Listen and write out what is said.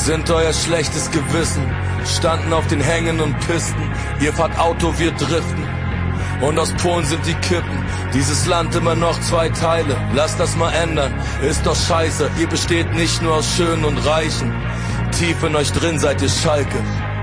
sind euer schlechtes Gewissen. Standen auf den Hängen und Pisten. Ihr fahrt Auto, wir driften. Und aus Polen sind die Kippen. Dieses Land immer noch zwei Teile. Lasst das mal ändern, ist doch scheiße. Ihr besteht nicht nur aus Schönen und Reichen. Tief in euch drin seid ihr Schalke.